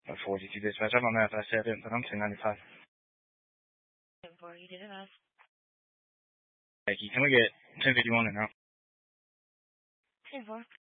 42 dispatch. I don't know if I said it, but I'm 295. 10-4, you did enough. Thank you. Can we get 1051 in now? 10-4.